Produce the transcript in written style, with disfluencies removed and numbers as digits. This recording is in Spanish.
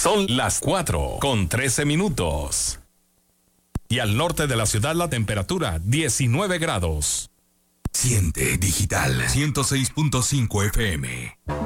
Son las 4:13. Y al norte de la ciudad la temperatura 19 grados. Siente Digital 106.5 FM.